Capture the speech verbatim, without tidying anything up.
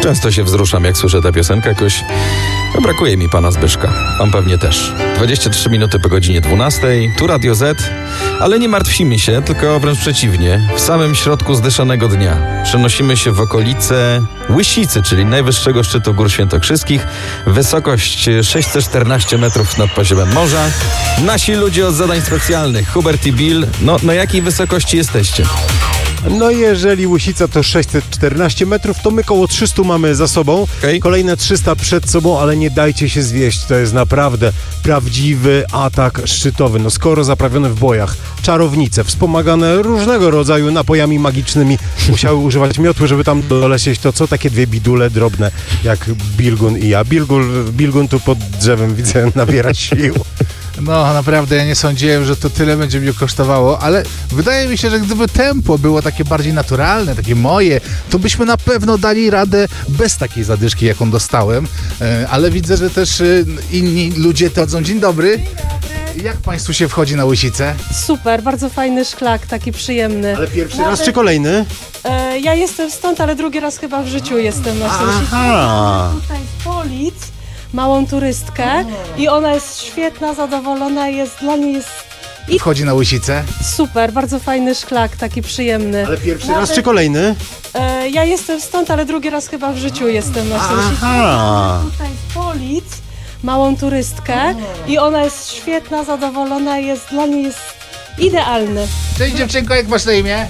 Często się wzruszam, jak słyszę tę piosenkę, jakoś no, brakuje mi pana Zbyszka. Pan pewnie też. dwadzieścia trzy minuty po godzinie dwunastej, tu Radio Z, ale nie martwimy się, tylko wręcz przeciwnie. W samym środku zdyszanego dnia przenosimy się w okolice Łysicy, czyli najwyższego szczytu Gór Świętokrzyskich. Wysokość sześćset czternaście metrów nad poziomem morza. Nasi ludzie od zadań specjalnych, Hubert i Bill, no na jakiej wysokości jesteście? No jeżeli Łysica to sześćset czternaście metrów, to my koło trzysta mamy za sobą. Okay. Kolejne trzysta przed sobą, ale nie dajcie się zwieść. To jest naprawdę prawdziwy atak szczytowy. No skoro zaprawione w bojach czarownice, wspomagane różnego rodzaju napojami magicznymi, musiały używać miotły, żeby tam dolecieć, to co takie dwie bidule drobne jak Bilgun i ja. Bilgun, Bilgun tu pod drzewem widzę nabiera sił. No naprawdę ja nie sądziłem, że to tyle będzie mnie kosztowało, ale wydaje mi się, że gdyby tempo było takie bardziej naturalne, takie moje, to byśmy na pewno dali radę bez takiej zadyszki, jaką dostałem, e, ale widzę, że też e, inni ludzie todzą. Dzień dobry. Jak państwu się wchodzi na Łysicę? Super, bardzo fajny szlak, taki przyjemny. Ale pierwszy raz czy kolejny? E, ja jestem stąd, ale drugi raz chyba w życiu jestem na Łysicy. Aha. Tutaj z Polic małą turystkę i ona jest świetna, zadowolona, jest dla niej jest I wchodzi na Łysicę? super, bardzo fajny szlak, taki przyjemny. Ale pierwszy raz czy kolejny? E, ja jestem stąd, ale drugi raz chyba w życiu jestem na Łysicy. Aha. Tutaj z Polic małą turystkę i ona jest świetna, zadowolona, jest dla niej jest idealny. Cześć dziewczynko, jak masz na imię?